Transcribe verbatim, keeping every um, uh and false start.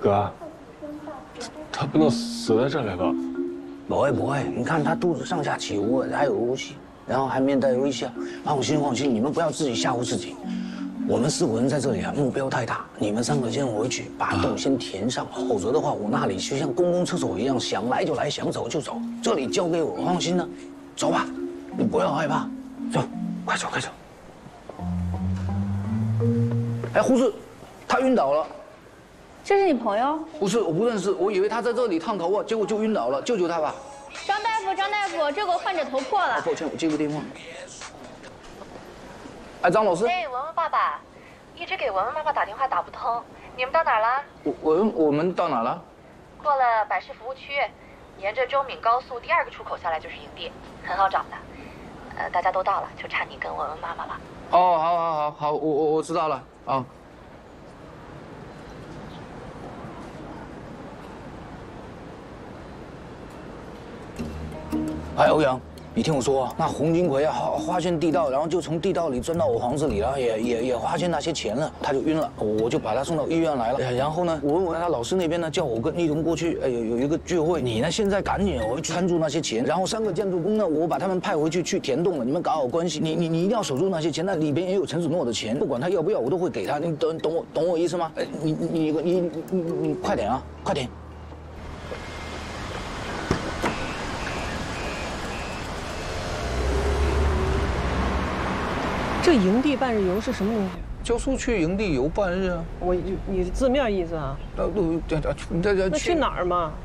哥，他不能死在这里吧？ 不会不会，你看他肚子上下起伏，还有呼吸，然后还面带微笑。放心放心，你们不要自己吓唬自己。我们四个人在这里啊，目标太大，你们三个先回去把洞先填上，否则的话，我那里就像公共厕所一样，想来就来，想走就走。这里交给我，放心的，走吧，你不要害怕，走，快走快走。哎，护士，他晕倒了。 这是你朋友？ 不是，我不认识，我以为他在这里烫头发，结果就晕倒了，救救他吧。 张大夫，张大夫，这个患者头破了。 抱歉，我接个电话。哎，张老师。 哎，文文爸爸，一直给文文妈妈打电话打不通，你们到哪儿了？ 我我我们到哪了？ 过了百世服务区，沿着周闽高速第二个出口下来就是营地，很好找的。呃，大家都到了，就差你跟文文妈妈了。 哦，好好好好，我我我知道了啊。哎，欧阳，你听我说，那洪金奎啊，发现地道，然后就从地道里钻到我房子里了，也也也发现那些钱了，他就晕了，我就把他送到医院来了。然后呢，我问他老师那边呢，叫我跟一同过去，哎，有有一个聚会，你呢现在赶紧回去看住那些钱，然后三个建筑工呢，我把他们派回去去填洞了，你们搞好关系，你你你一定要守住那些钱，那里边也有陈子诺的钱，不管他要不要，我都会给他，你懂懂我懂我意思吗？哎，你你你你你你快点啊，快点。 这营地半日游是什么东西？ 教书去营地游半日啊。 我你字面意思啊？ 呃，这这这那去哪儿嘛？